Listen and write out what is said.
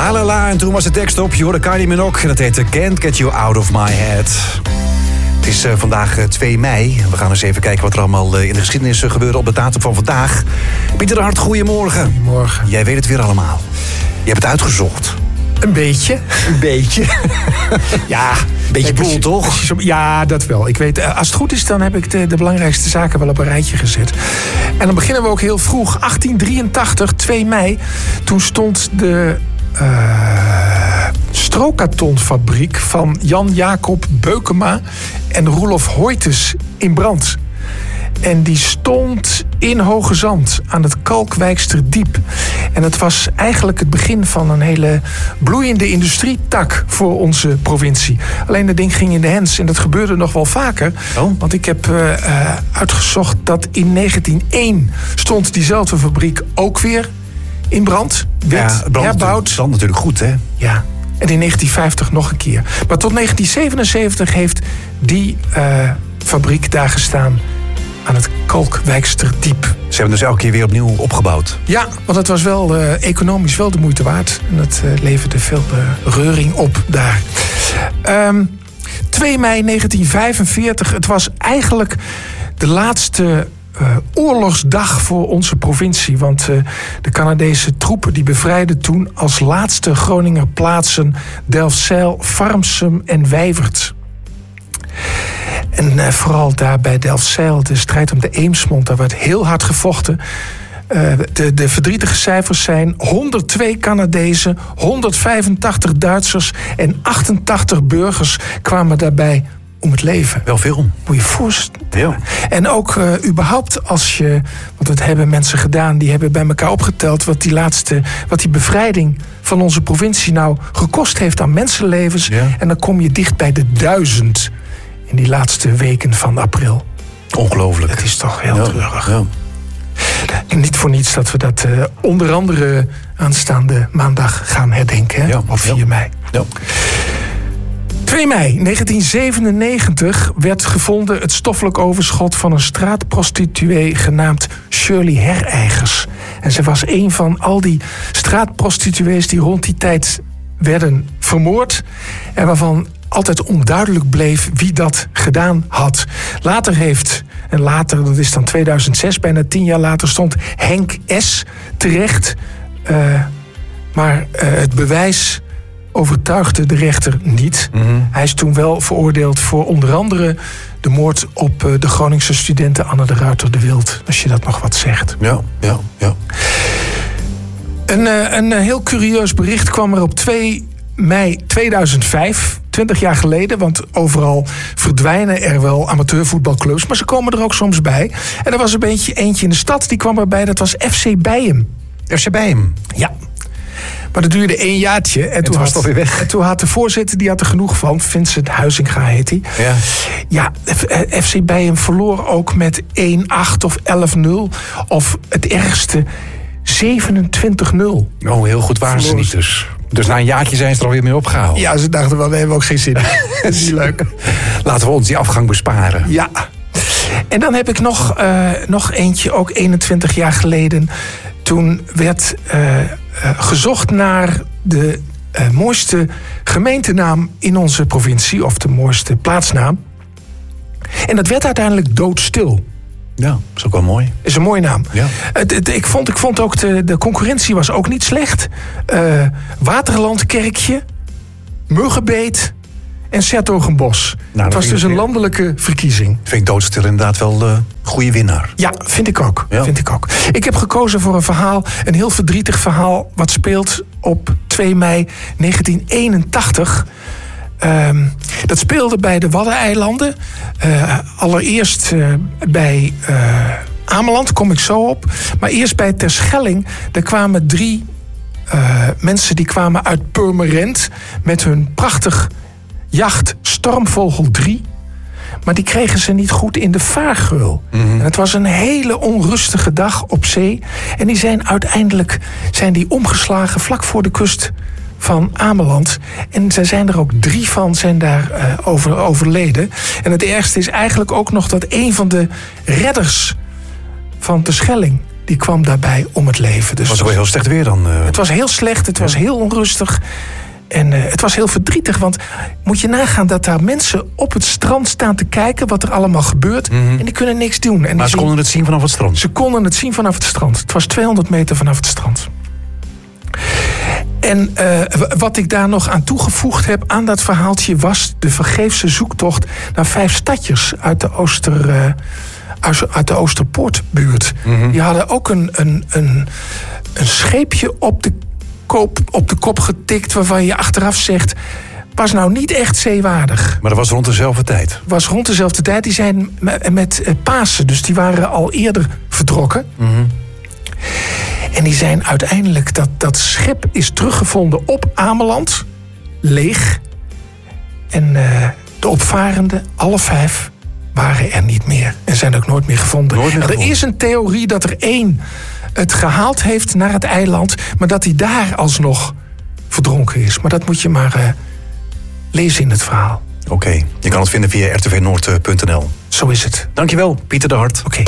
La La La, en toen was de tekst op. Je hoorde Kylie Minogue en dat heette Can't Get You Out of My Head. Het is vandaag 2 mei. We gaan eens even kijken wat er allemaal in de geschiedenis gebeurde op de datum van vandaag. Pieter de Hart, goedemorgen. Goedemorgen. Jij weet het weer allemaal. Je hebt het uitgezocht. Een beetje. Ja, een beetje boel, toch? Ja, dat wel. Ik weet, als het goed is, dan heb ik de belangrijkste zaken wel op een rijtje gezet. En dan beginnen we ook heel vroeg. 1883, 2 mei. Toen stond de strokartonfabriek van Jan Jacob Beukema en Roelof Hoytes in brand. En die stond in Hoge Zand aan het Kalkwijksterdiep. En het was eigenlijk het begin van een hele bloeiende industrietak voor onze provincie. Alleen dat ding ging in de hens en dat gebeurde nog wel vaker. Oh. Want ik heb uitgezocht dat in 1901 stond diezelfde fabriek ook weer in brand. Werd herbouwd. Dan natuurlijk goed, hè? Ja. En in 1950 nog een keer. Maar tot 1977 heeft die fabriek daar gestaan aan het Kalkwijksterdiep. Ze hebben dus elke keer weer opnieuw opgebouwd. Ja, want het was wel economisch wel de moeite waard. En het leverde veel reuring op daar. 2 mei 1945. Het was eigenlijk de laatste oorlogsdag voor onze provincie. Want de Canadese troepen die bevrijden toen als laatste Groninger plaatsen Delfzijl, Farmsum en Wijvert. En vooral daar bij Delfzijl, de strijd om de Eemsmond, daar werd heel hard gevochten. De verdrietige cijfers zijn 102 Canadezen, 185 Duitsers en 88 burgers kwamen daarbij om het leven. Wel veel. Moet je voorstellen. Ja. En ook überhaupt als je, want dat hebben mensen gedaan, die hebben bij elkaar opgeteld wat die bevrijding van onze provincie nou gekost heeft aan mensenlevens. Ja. En dan kom je dicht bij de 1000 in die laatste weken van april. Ongelooflijk. Het is toch heel treurig. Ja. En niet voor niets dat we dat onder andere aanstaande maandag gaan herdenken. Ja, op 4 mei. Ja. 2 mei 1997 werd gevonden het stoffelijk overschot van een straatprostituee genaamd Shirley Hereigers. En ze was een van al die straatprostituees die rond die tijd werden vermoord en waarvan altijd onduidelijk bleef wie dat gedaan had. Later, dat is dan 2006, bijna 10 jaar later, stond Henk S. terecht. Maar het bewijs overtuigde de rechter niet. Mm-hmm. Hij is toen wel veroordeeld voor onder andere de moord op de Groningse studente Anne de Ruiter de Wild. Als je dat nog wat zegt. Ja. Een heel curieus bericht kwam er op 2 mei 2005, 20 jaar geleden. Want overal verdwijnen er wel amateurvoetbalclubs, maar ze komen er ook soms bij. En er was een beetje eentje in de stad, die kwam erbij. Dat was FC Bijhem. FC Bijhem? Ja. Maar dat duurde 1 jaartje. En toen was het alweer weg. En toen had de voorzitter, die had er genoeg van. Vincent Huizinga heet hij. Ja, FC Bijhem verloor ook met 1-8 of 11-0. Of het ergste 27-0. Oh, heel goed waren ze niet dus. Dus na een jaartje zijn ze er alweer mee opgehaald. Ja, ze dachten wel, we hebben ook geen zin in. Dat is niet leuk. Laten we ons die afgang besparen. Ja. En dan heb ik nog eentje, ook 21 jaar geleden. Toen werd gezocht naar de mooiste gemeentenaam in onze provincie. Of de mooiste plaatsnaam. En dat werd uiteindelijk Doodstil. Ja, dat is ook wel mooi. Is een mooie naam. Ja. Ik vond ook de concurrentie was ook niet slecht. Waterlandkerkje, Muggenbeet en 's-Hertogenbosch. Het was dus een landelijke verkiezing. Vind ik Doodstil inderdaad wel de goede winnaar. Ja, vind ik ook. Ja. Ik heb gekozen voor een verhaal, een heel verdrietig verhaal, wat speelt op 2 mei 1981. Dat speelde bij de Waddeneilanden. Allereerst bij Ameland, kom ik zo op. Maar eerst bij Terschelling. Daar kwamen 3 mensen die kwamen uit Purmerend met hun prachtig jacht Stormvogel 3. Maar die kregen ze niet goed in de vaargeul. Mm-hmm. En het was een hele onrustige dag op zee. En die zijn uiteindelijk omgeslagen vlak voor de kust van Ameland. En er zijn er ook 3 van zijn daar overleden. En het ergste is eigenlijk ook nog dat een van de redders van Terschelling, die kwam daarbij om het leven. Dus was het wel heel slecht weer dan? Het was heel slecht, het was heel onrustig. En het was heel verdrietig, want moet je nagaan dat daar mensen op het strand staan te kijken wat er allemaal gebeurt. En die kunnen niks doen. En maar ze konden het zien vanaf het strand? Ze konden het zien vanaf het strand. Het was 200 meter vanaf het strand. En wat ik daar nog aan toegevoegd heb aan dat verhaaltje was de vergeefse zoektocht naar 5 stadjers uit de Oosterpoortbuurt. Die hadden ook een scheepje op de kop getikt waarvan je achteraf zegt, was nou niet echt zeewaardig. Maar dat was rond dezelfde tijd? Was rond dezelfde tijd. Die zijn met Pasen, dus die waren al eerder vertrokken. En die zijn uiteindelijk, dat schip is teruggevonden op Ameland, leeg. En de opvarenden, alle 5, waren er niet meer. En zijn ook nooit meer gevonden. Er is een theorie dat er 1 het gehaald heeft naar het eiland, maar dat hij daar alsnog verdronken is. Maar dat moet je maar lezen in het verhaal. Oké, je kan het vinden via rtvnoord.nl. Zo is het. Dankjewel, Pieter de Hart. Oké.